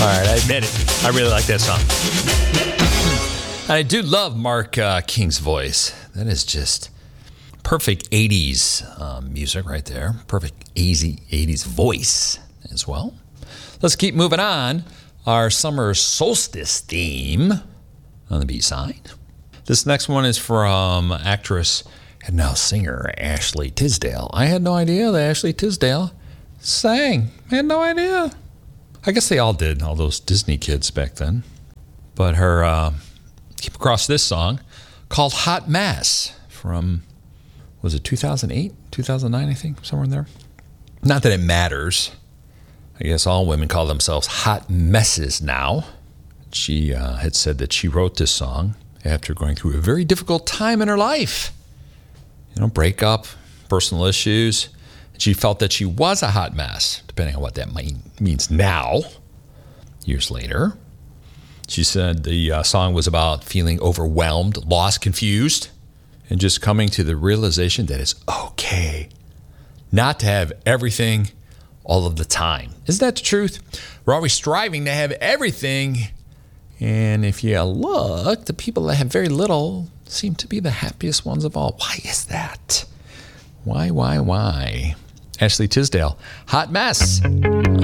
All right, I admit it. I really like that song. I do love Mark King's voice. That is just perfect 80s music right there. Perfect 80s voice as well. Let's keep moving on. Our summer solstice theme on the B-side. This next one is from actress and now singer Ashley Tisdale. I had no idea that Ashley Tisdale sang. I had no idea. I guess they all did, all those Disney kids back then. But her, came across this song called Hot Mess from, was it 2008, 2009, I think, somewhere in there. Not that it matters. I guess all women call themselves hot messes now. She had said that she wrote this song after going through a very difficult time in her life. Breakup, personal issues. She felt that she was a hot mess, depending on what that means now, years later. She said the song was about feeling overwhelmed, lost, confused, and just coming to the realization that it's okay not to have everything all of the time. Isn't that the truth? We're always striving to have everything. And if you look, the people that have very little seem to be the happiest ones of all. Why is that? Why? Ashley Tisdale, Hot Mess.